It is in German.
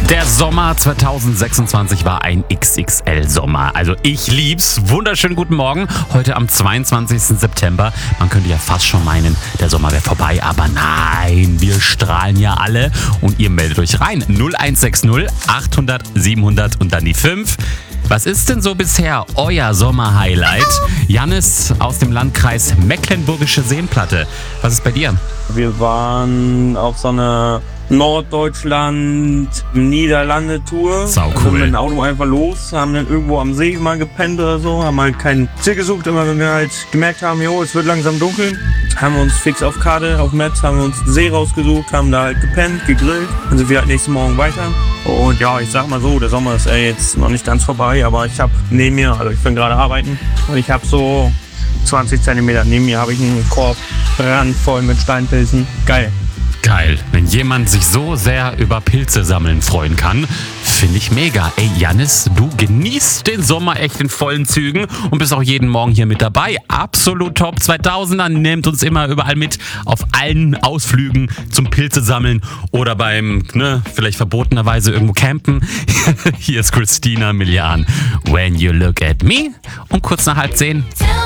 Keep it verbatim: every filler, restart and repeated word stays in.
Der Sommer zwanzig sechsundzwanzig war ein X X L-Sommer. Also ich lieb's. Wunderschönen guten Morgen. Heute am zweiundzwanzigsten September. Man könnte ja fast schon meinen, der Sommer wäre vorbei. Aber nein, wir strahlen ja alle. Und ihr meldet euch rein. null eins sechs null achthundert siebenhundert und dann die fünf. Was ist denn so bisher euer Sommer-Highlight? Jannis aus dem Landkreis Mecklenburgische Seenplatte. Was ist bei dir? Wir waren auf so einer Norddeutschland-Niederlande-Tour. Sau cool. Sind mit dem Auto einfach los, haben dann irgendwo am See mal gepennt oder so, haben halt kein Ziel gesucht. Immer wenn wir halt gemerkt haben, jo, es wird langsam dunkel, haben wir uns fix auf Karte, auf Maps, haben wir uns einen See rausgesucht, haben da halt gepennt, gegrillt. Dann sind wir halt nächsten Morgen weiter. Und ja, ich sag mal so, der Sommer ist ja jetzt noch nicht ganz vorbei, aber ich habe neben mir, also ich bin gerade arbeiten, und ich habe so zwanzig Zentimeter neben mir habe ich einen Korb randvoll mit Steinpilzen. Geil. Geil. Wenn jemand sich so sehr über Pilze sammeln freuen kann, finde ich mega. Ey, Jannis, du genießt den Sommer echt in vollen Zügen und bist auch jeden Morgen hier mit dabei. Absolut top. zweitausender nimmt uns immer überall mit auf allen Ausflügen zum Pilze sammeln oder beim, ne, vielleicht verbotenerweise irgendwo campen. Hier ist Christina Milian. When you look at me. Und kurz nach halb zehn.